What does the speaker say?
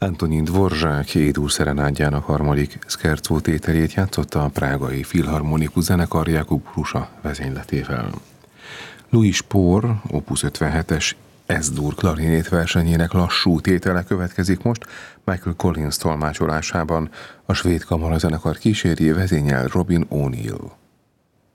Antonín Dvořák Édur szerenádjának harmadik szkercó tételét játszotta a prágai filharmonikus zenekar Jakub Hrusa vezényletével. Louis Spohr Opus 57-es S-dur klarinét versenyének lassú tétele következik most, Michael Collins tolmácsolásában. A svéd kamarazenekar kíséri, vezényel Robin O'Neill.